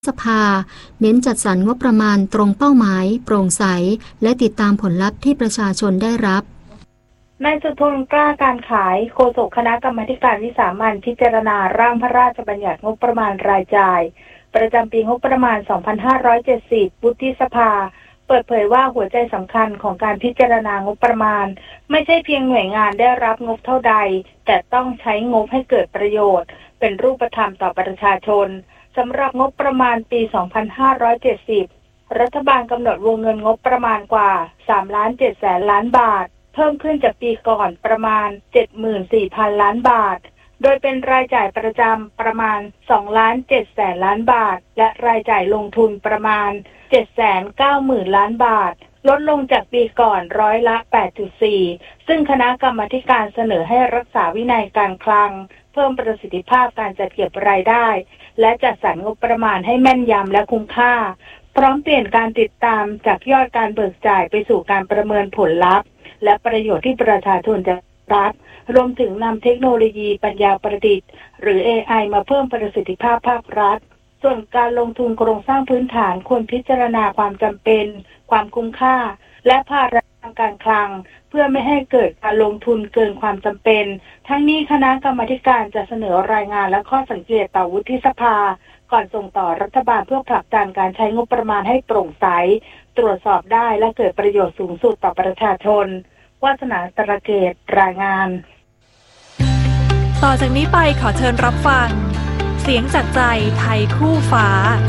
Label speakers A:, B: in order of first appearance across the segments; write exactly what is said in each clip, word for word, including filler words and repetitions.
A: สภาเน้นจัดสรรงบประมาณตรงเป้าหมายโปร่งใสและติดตามผลลัพธ์ที่ประชาชนได้รับ
B: นายสุทนกล้าการขายโฆษกคณะกรรมาการวิสามัญพิจารณาร่างพระราชบัญญัติงบประมาณรายจ่ายประจำปีงบประมาณ สองพันห้าร้อยเจ็ดสิบ วุฒิสภาเปิดเผยว่าหัวใจสำคัญของการพิจารณางบประมาณไม่ใช่เพียงหน่วยงานได้รับงบเท่าใดแต่ต้องใช้งบให้เกิดประโยชน์เป็นรูปธรรมต่อประชาชนสำหรับงบประมาณปี สองพันห้าร้อยเจ็ดสิบ รัฐบาลกำหนดวงเงินงบประมาณกว่า สามล้านเจ็ดแสนล้านบาทเพิ่มขึ้นจากปีก่อนประมาณ เจ็ดหมื่นสี่พันล้านบาทโดยเป็นรายจ่ายประจำประมาณ สองล้านเจ็ดแสนล้านบาทและรายจ่ายลงทุนประมาณ เจ็ดแสนเก้าหมื่นล้านบาทลดลงจากปีก่อนร้อยละ แปดจุดสี่ ซึ่งคณะกรรมาการเสนอให้รักษาวินัยการคลังเพิ่มประสิทธิภาพการจัดเก็บรายได้และจัดสรรงบประมาณให้แม่นยำและคุ้มค่าพร้อมเปลี่ยนการติดตามจากยอดการเบิกจ่ายไปสู่การประเมินผลลัพธ์และประโยชน์ที่ประชาชนจะรับรวมถึงนำเทคโนโลยีปัญญาประดิษฐ์หรือ เอ ไอ มาเพิ่มประสิทธิภาพภาครัฐส่วนการลงทุนโครงสร้างพื้นฐานควรพิจารณาความจำเป็นความคุ้มค่าและภาระทางการคลังเพื่อไม่ให้เกิดการลงทุนเกินความจำเป็นทั้งนี้คณะกรรมาการจะเสนอรายงานและข้อสังเกตต่อวุฒิสภาก่อนส่งต่อรัฐบาลเพื่อผลักดันการใช้งบประมาณให้โปร่งใสตรวจสอบได้และเกิดประโยชน์สูงสุดต่อประชาชนวาสนาตระเกตรายงาน
C: ต่อจากนี้ไปขอเชิญรับฟังเสียงจากใจไทยคู่ฟ้า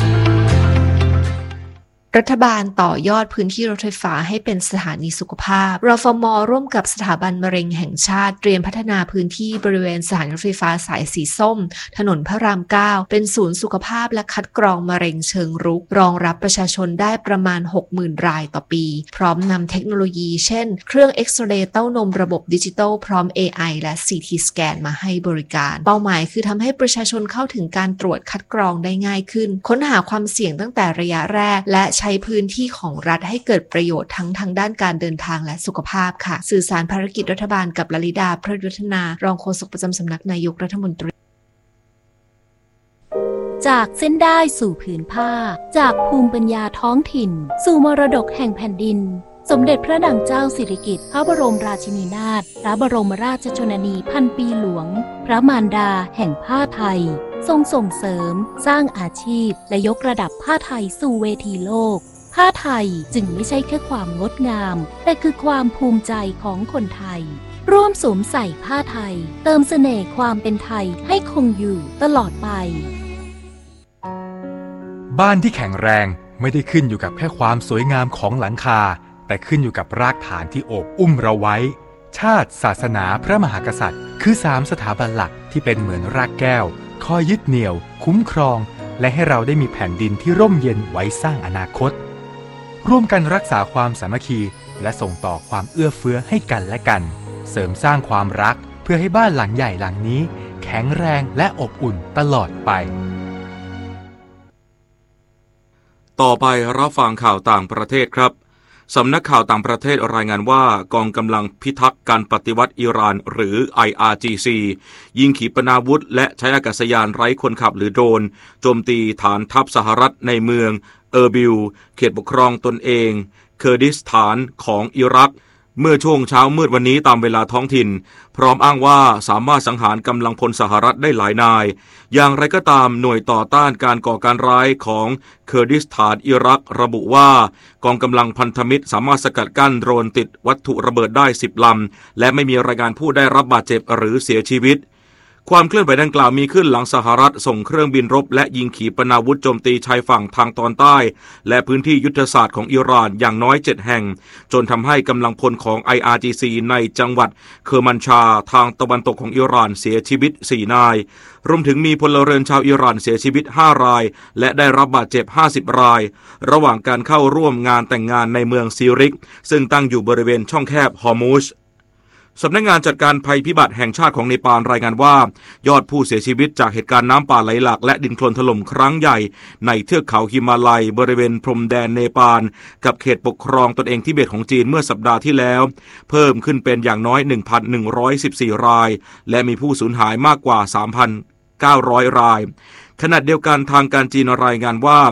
D: รัฐบาลต่อยอดพื้นที่รถไฟฟ้าให้เป็นสถานีสุขภาพรฟม.ร่วมกับสถาบันมะเร็งแห่งชาติเตรียมพัฒนาพื้นที่บริเวณสถานีรถไฟฟ้าสายสีส้มถนนพระรามเก้าเป็นศูนย์สุขภาพและคัดกรองมะเร็งเชิงรุกรองรับประชาชนได้ประมาณ หกหมื่น รายต่อปีพร้อมนำเทคโนโลยีเช่นเครื่องเอ็กซเรย์เต้านมระบบดิจิตอลพร้อม เอ ไอ และ ซี ที สแกนมาให้บริการเป้าหมายคือทำให้ประชาชนเข้าถึงการตรวจคัดกรองได้ง่ายขึ้นค้นหาความเสี่ยงตั้งแต่ระยะแรกและใช้พื้นที่ของรัฐให้เกิดประโยชน์ทั้งทางด้านการเดินทางและสุขภาพค่ะสื่อสารภารกิจรัฐบาลกับลลิดาพระยุทธนารองโฆษกประจำสำนักนายกรัฐมนตรี
E: จากเส้นได้สู่ผืนผ้าจากภูมิปัญญาท้องถิ่นสู่มรดกแห่งแผ่นดินสมเด็จพระนางเจ้าสิริกิติ์พระบรมราชินีนาถพระบรมราชชนนีพันปีหลวงพระมารดาแห่งผ้าไทยทรงส่งเสริมสร้างอาชีพและยกระดับผ้าไทยสู่เวทีโลกผ้าไทยจึงไม่ใช่แค่ความงดงามแต่คือความภูมิใจของคนไทยร่วมสวมใส่ผ้าไทยเติมเสน่ห์ความเป็นไทยให้คงอยู่ตลอดไป
F: บ้านที่แข็งแรงไม่ได้ขึ้นอยู่กับแค่ความสวยงามของหลังคาแต่ขึ้นอยู่กับรากฐานที่โอบอุ้มเราไว้ชาติศาสนาพระมหากษัตริย์คือสามสถาบันหลักที่เป็นเหมือนรากแก้วคอยยึดเหนี่ยวคุ้มครองและให้เราได้มีแผ่นดินที่ร่มเย็นไว้สร้างอนาคตร่วมกันรักษาความสามัคคีและส่งต่อความเอื้อเฟื้อให้กันและกันเสริมสร้างความรักเพื่อให้บ้านหลังใหญ่หลังนี้แข็งแรงและอบอุ่นตลอดไป
G: ต่อไปรับฟังข่าวต่างประเทศครับสำนักข่าวต่างประเทศรายงานว่ากองกำลังพิทักษ์การปฏิวัติอิหร่านหรือ ไอ อาร์ จี ซี ยิงขีปนาวุธและใช้อากาศยานไร้คนขับหรือโดรนโจมตีฐานทัพสหรัฐในเมืองเออร์บิลเขตปกครองตนเองเคอร์ดิสถานของอิรักเมื่อช่วงเช้ามืดวันนี้ตามเวลาท้องถิ่นพร้อมอ้างว่าสามารถสังหารกำลังพลสหรัฐได้หลายนายอย่างไรก็ตามหน่วยต่อต้านการก่อการร้ายของเคอร์ดิสถานอิรักระบุว่ากองกำลังพันธมิตรสามารถสกัดกั้นโดรนติดวัตถุระเบิดได้สิบลำและไม่มีรายงานผู้ได้รับบาดเจ็บหรือเสียชีวิตความเคลื่อนไหวดังกล่าวมีขึ้นหลังสหรัฐส่งเครื่องบินรบและยิงขีปนาวุธโจมตีชายฝั่งทางตอนใต้และพื้นที่ยุทธศาสตร์ของอิหร่านอย่างน้อยเจ็ดแห่งจนทำให้กำลังพลของ ไอ อาร์ จี ซี ในจังหวัดเคอร์มันชาทางตะวันตกของอิหร่านเสียชีวิตสี่นายรวมถึงมีพลเรือนชาวอิหร่านเสียชีวิตห้ารายและได้รับบาดเจ็บห้าสิบรายระหว่างการเข้าร่วมงานแต่งงานในเมืองซีริกซึ่งตั้งอยู่บริเวณช่องแคบฮอร์มุซสำนักงานจัดการภัยพิบัติแห่งชาติของเนปาลรายงานว่ายอดผู้เสียชีวิตจากเหตุการณ์น้ำป่าไหลหลากและดินโคลนถล่มครั้งใหญ่ในเทือกเขาฮิมาลัยบริเวณพรมแดนเนปาลกับเขตปกครองตนเองทิเบตของจีนเมื่อสัปดาห์ที่แล้วเพิ่มขึ้นเป็นอย่างน้อย หนึ่งพันหนึ่งร้อยสิบสี่ รายและมีผู้สูญหายมากกว่า สามพันเก้าร้อย รายขณะเดียวกันทางการจีนรายงานว่า